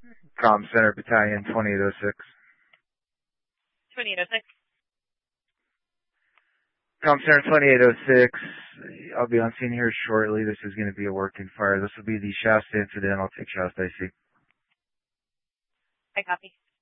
Com Center Battalion 2806. 2806. Com Center 2806. I'll be on scene here shortly. This is going to be a working fire. This will be the Shasta incident. I'll take Shasta IC. I copy.